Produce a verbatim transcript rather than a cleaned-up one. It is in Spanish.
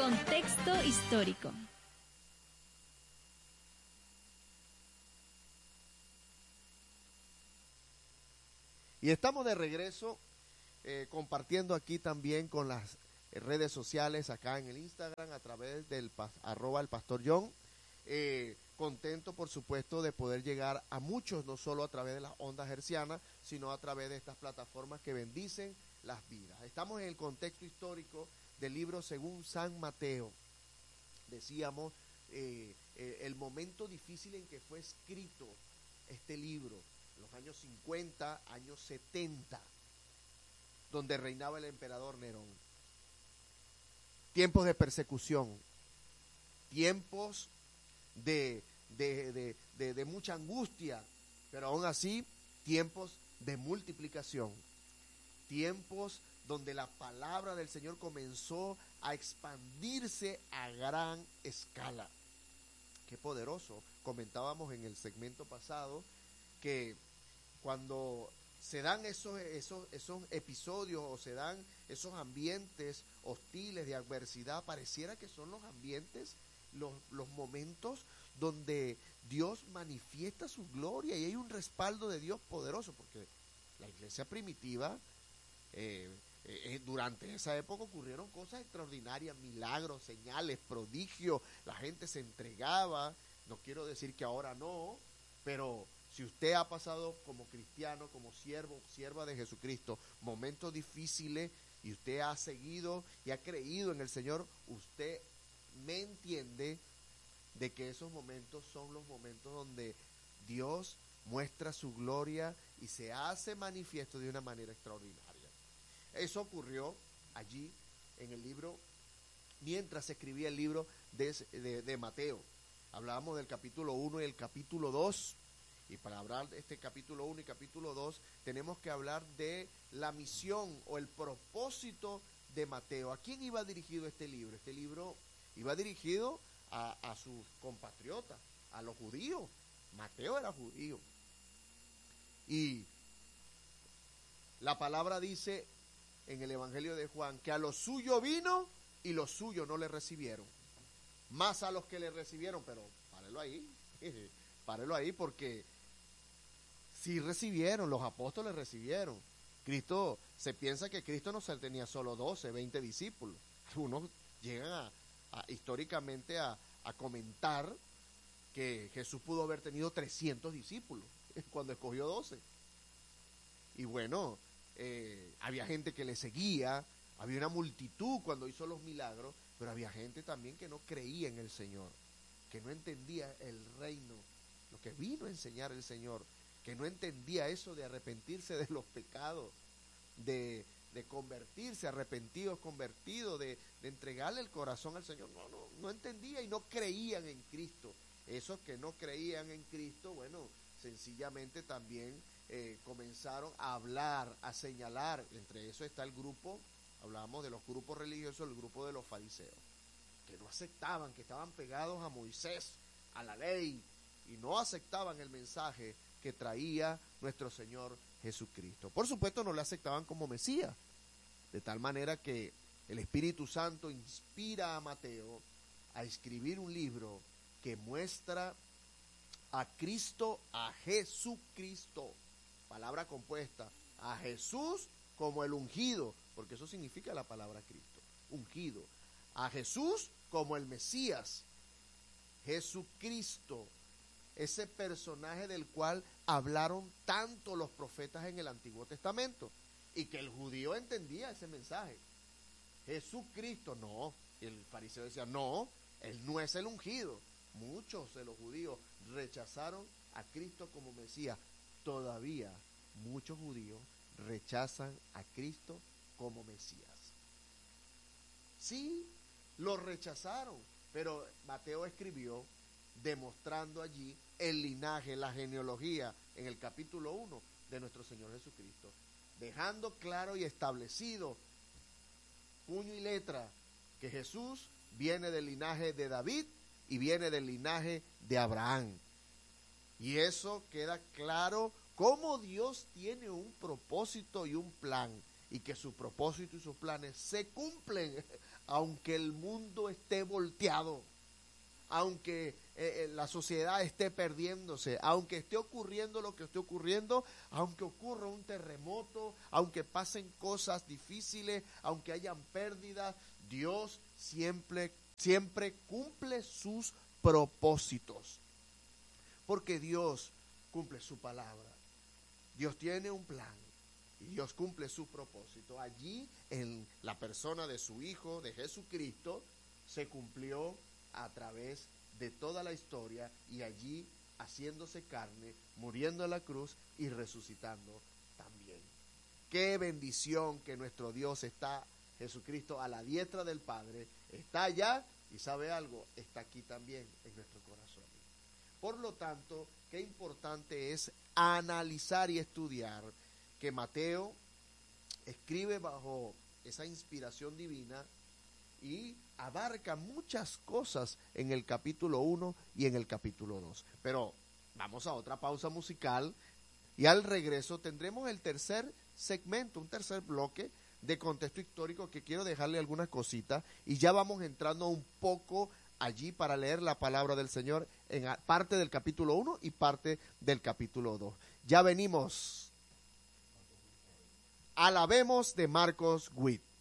Contexto histórico. Y estamos de regreso eh, compartiendo aquí también con las redes sociales, acá en el Instagram, a través del arroba el pastor John. Eh, contento, por supuesto, de poder llegar a muchos, no solo a través de las ondas hercianas, sino a través de estas plataformas que bendicen las vidas. Estamos en el contexto histórico del libro según San Mateo. Decíamos eh, eh, el momento difícil en que fue escrito este libro, los años cincuenta, años setenta, donde reinaba el emperador Nerón. Tiempos de persecución, tiempos de, de, de, de, de mucha angustia, pero aún así tiempos de multiplicación, tiempos donde la palabra del Señor comenzó a expandirse a gran escala. Qué poderoso. Comentábamos en el segmento pasado que cuando se dan esos, esos, esos episodios o se dan esos ambientes hostiles de adversidad, pareciera que son los ambientes, los, los momentos donde Dios manifiesta su gloria y hay un respaldo de Dios poderoso, porque la iglesia primitiva, eh, eh, durante esa época ocurrieron cosas extraordinarias, milagros, señales, prodigios, la gente se entregaba. No quiero decir que ahora no, pero si usted ha pasado como cristiano, como siervo, sierva de Jesucristo, momentos difíciles y usted ha seguido y ha creído en el Señor, usted me entiende de que esos momentos son los momentos donde Dios muestra su gloria y se hace manifiesto de una manera extraordinaria. Eso ocurrió allí en el libro, mientras se escribía el libro de, de, de Mateo. Hablábamos del capítulo uno y el capítulo dos. Y para hablar de este capítulo uno y capítulo dos, tenemos que hablar de la misión o el propósito de Mateo. ¿A quién iba dirigido este libro? Este libro iba dirigido a, a sus compatriotas, a los judíos. Mateo era judío. Y la palabra dice en el Evangelio de Juan que a los suyos vino y los suyos no le recibieron. Más a los que le recibieron, pero párelo ahí, párelo ahí porque sí recibieron, los apóstoles recibieron. Cristo, se piensa que Cristo no tenía solo doce, veinte discípulos. Algunos llegan a, a históricamente a, a comentar que Jesús pudo haber tenido trescientos discípulos cuando escogió doce. Y bueno, eh, había gente que le seguía, había una multitud cuando hizo los milagros, pero había gente también que no creía en el Señor, que no entendía el reino, lo que vino a enseñar el Señor, que no entendía eso de arrepentirse de los pecados, de, de convertirse, arrepentidos, convertidos, de, de entregarle el corazón al Señor. No, no, no entendía y no creían en Cristo. Esos que no creían en Cristo, bueno, sencillamente también eh, comenzaron a hablar, a señalar. Entre eso está el grupo, hablábamos de los grupos religiosos, el grupo de los fariseos, que no aceptaban, que estaban pegados a Moisés, a la ley, y no aceptaban el mensaje que traía nuestro Señor Jesucristo. Por supuesto no le aceptaban como Mesías, de tal manera que el Espíritu Santo inspira a Mateo a escribir un libro que muestra a Cristo, a Jesucristo, palabra compuesta, a Jesús como el ungido, porque eso significa la palabra Cristo, ungido, a Jesús como el Mesías, Jesucristo, ese personaje del cual hablaron tanto los profetas en el Antiguo Testamento, y que el judío entendía ese mensaje. Jesucristo, no, el fariseo decía, no, él no es el ungido. Muchos de los judíos rechazaron a Cristo como Mesías. Todavía muchos judíos rechazan a Cristo como Mesías. Sí, lo rechazaron, pero Mateo escribió demostrando allí el linaje, la genealogía, en el capítulo uno de nuestro Señor Jesucristo, dejando claro y establecido, puño y letra, que Jesús viene del linaje de David y viene del linaje de Abraham. Y eso queda claro cómo Dios tiene un propósito y un plan, y que su propósito y sus planes se cumplen aunque el mundo esté volteado, aunque eh, la sociedad esté perdiéndose, aunque esté ocurriendo lo que esté ocurriendo, aunque ocurra un terremoto, aunque pasen cosas difíciles, aunque hayan pérdidas, Dios siempre, siempre cumple sus propósitos, porque Dios cumple su palabra. Dios tiene un plan y Dios cumple su propósito. Allí, en la persona de su Hijo, de Jesucristo, se cumplió a través de toda la historia, y allí haciéndose carne, muriendo en la cruz y resucitando también. Qué bendición que nuestro Dios está, Jesucristo, a la diestra del Padre, está allá, y sabe algo, está aquí también en nuestro corazón. Por lo tanto, qué importante es analizar y estudiar que Mateo escribe bajo esa inspiración divina y abarca muchas cosas en el capítulo uno y en el capítulo dos. Pero vamos a otra pausa musical y al regreso tendremos el tercer segmento, un tercer bloque de contexto histórico, que quiero dejarle algunas cositas y ya vamos entrando un poco allí para leer la palabra del Señor en parte del capítulo uno y parte del capítulo dos. Ya venimos. Alabemos de Marcos Witt.